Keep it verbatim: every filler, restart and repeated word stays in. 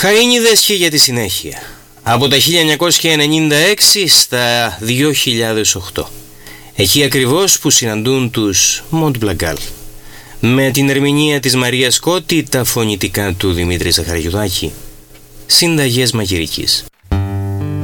Χαρίνιδες και για τη συνέχεια. Από τα χίλια εννιακόσια ενενήντα έξι στα δύο χιλιάδες οκτώ. Εκεί ακριβώς που συναντούν τους Μοντ Μπλαγκάλ. Με την ερμηνεία της Μαρίας Κώτη, τα φωνητικά του Δημήτρη Ζαχαριουδάκη. Συνταγές μαγειρικής.